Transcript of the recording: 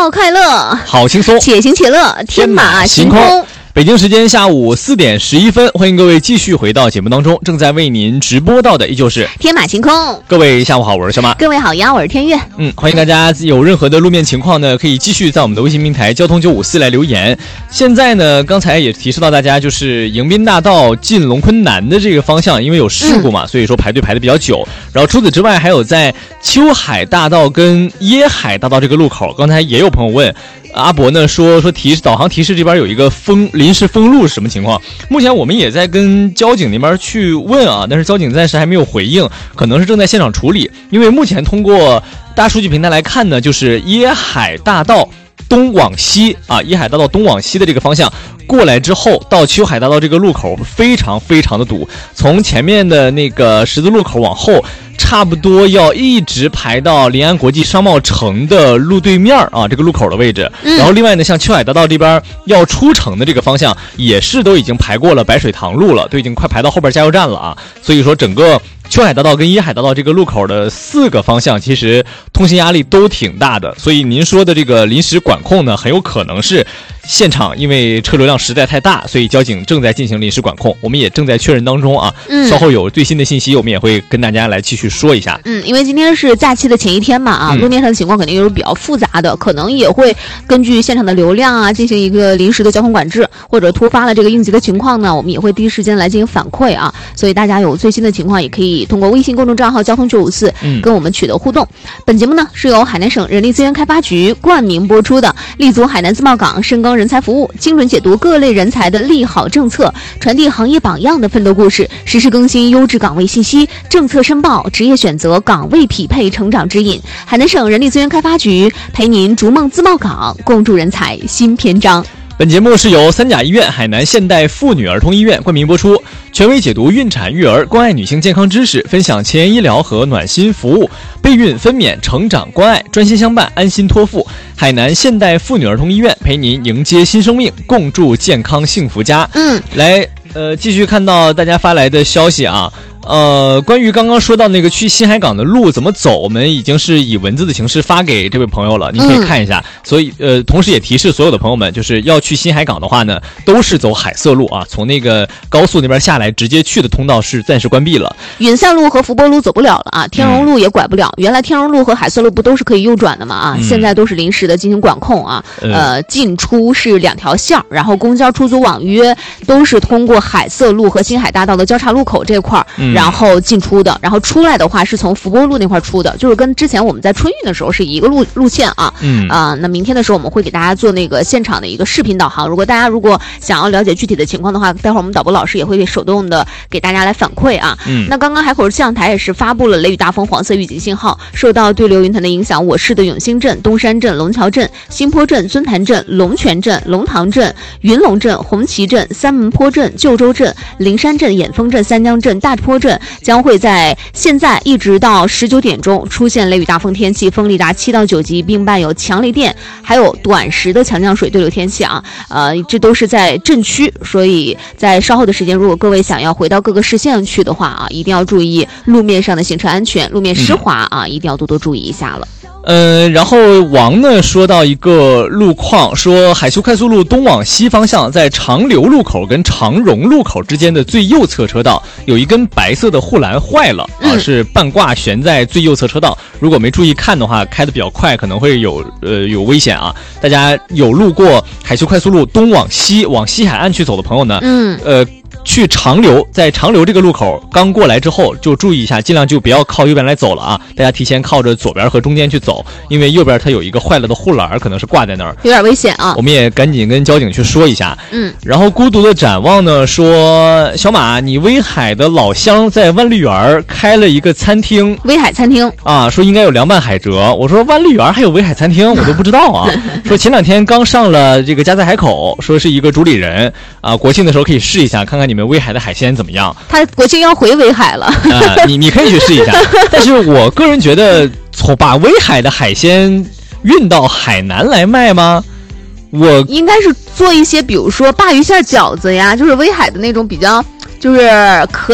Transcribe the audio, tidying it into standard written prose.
好快乐， 好轻松， 且行且乐，天马行空。 北京时间下午4点11分，欢迎各位继续回到节目当中，正在为您直播到的依旧是天马行空。 各位下午好，我是小马。 各位好呀，我是天悦。 欢迎大家有任何的路面情况呢，可以继续在我们的微信平台交通954来留言。现在呢，刚才也提示到大家，就是迎宾大道进龙昆南的这个方向，因为有事故嘛，所以说排队排的比较久。然后除此之外，还有在秋海大道跟椰海大道这个路口，刚才也有朋友问。阿伯呢说导航提示这边有一个临时封路是什么情况？目前我们也在跟交警那边去问啊，但是交警暂时还没有回应，可能是正在现场处理。因为目前通过大数据平台来看呢，就是椰海大道东往西啊，椰海大道东往西的这个方向过来之后，到秋海大道这个路口非常非常的堵，从前面的那个十字路口往后。差不多要一直排到临安国际商贸城的路对面啊，这个路口的位置。然后另外呢，像秋海大道这边要出城的这个方向，也是都已经排过了白水塘路了，都已经快排到后边加油站了啊。所以说整个秋海大道跟椰海大道这个路口的4个方向，其实通行压力都挺大的。所以您说的这个临时管控呢，很有可能是现场因为车流量实在太大，所以交警正在进行临时管控，我们也正在确认当中啊。稍后有最新的信息，我们也会跟大家来继续说一下。 因为今天是假期的前一天嘛啊，路面上的情况肯定是比较复杂的，可能也会根据现场的流量啊进行一个临时的交通管制，或者突发了这个应急的情况呢，我们也会第一时间来进行反馈啊。所以大家有最新的情况，也可以通过微信公众账号交通954跟我们取得互动。本节目呢是由海南省人力资源开发局冠名播出的，立足海南自贸港，深耕人才服务，精准解读各类人才的利好政策，传递行业榜样的奋斗故事，实时更新优质岗位信息，政策申报，职业选择，岗位匹配，成长指引。海南省人力资源开发局陪您逐梦自贸港，共筑人才新篇章。 本节目是由三甲医院海南现代妇女儿童医院冠名播出，权威解读孕产育儿，关爱女性健康知识，分享前沿医疗和暖心服务，备孕分娩成长关爱，专心相伴，安心托付。海南现代妇女儿童医院陪您迎接新生命，共筑健康幸福家。来继续看到大家发来的消息啊。关于刚刚说到那个去新海港的路怎么走，我们已经是以文字的形式发给这位朋友了，你可以看一下。所以同时也提示所有的朋友们，就是要去新海港的话呢，都是走海色路啊，从那个高速那边下来直接去的通道是暂时关闭了。 云散路和福波路走不了了啊，天荣路也拐不了。原来天荣路和海色路不都是可以右转的吗？啊，现在都是临时的进行管控啊。进出是2条线，然后公交出租网约都是通过海色路和新海大道的交叉路口这块然后进出的，然后出来的话是从福波路那块出的，就是跟之前我们在春运的时候是一个路线啊。那明天的时候我们会给大家做那个现场的一个视频导航，大家如果想要了解具体的情况的话，待会儿我们导播老师也会手动的给大家来反馈啊。那刚刚海口市气象台也是发布了雷雨大风黄色预警信号，受到对流云团的影响，我市的永兴镇、东山镇、龙桥镇、新坡镇、尊潭镇、龙泉镇、龙塘镇、云龙镇、红旗镇、三门坡镇、旧州镇、灵山镇、眼峰镇、三江镇、大坡镇将会在现在一直到19点钟出现雷雨大风天气，风力达7到9级，并伴有强雷电，还有短时的强降水对流天气啊。这都是在镇区，所以在稍后的时间，如果各位想要回到各个市县去的话啊，一定要注意路面上的行车安全，路面湿滑啊，一定要多多注意一下了。 然后王呢说到一个路况，说海修快速路东往西方向，在长流路口跟长荣路口之间的最右侧车道有一根白色的护栏坏了啊，是半挂悬在最右侧车道。如果没注意看的话，开得比较快，可能会有危险啊。大家有路过海修快速路东往西往西海岸去走的朋友呢，去长流，在长流这个路口刚过来之后就注意一下，尽量就不要靠右边来走了啊，大家提前靠着左边和中间去走，因为右边它有一个坏了的护栏，可能是挂在那儿， 有点危险啊。 我们也赶紧跟交警去说一下。然后孤独的展望呢说，小马，你威海的老乡在万绿园开了一个餐厅， 威海餐厅啊，说应该有凉拌海蜇。我说万绿园还有威海餐厅，我都不知道啊。说前2天刚上了这个家在海口，说是一个主理人啊，国庆的时候可以试一下，看看你们威海的海鲜怎么样。 他国庆要回威海了你可以去试一下。但是我个人觉得把威海的海鲜运到海南来卖吗？我应该是做一些比如说鲅鱼馅饺子呀，就是威海的那种比较就是可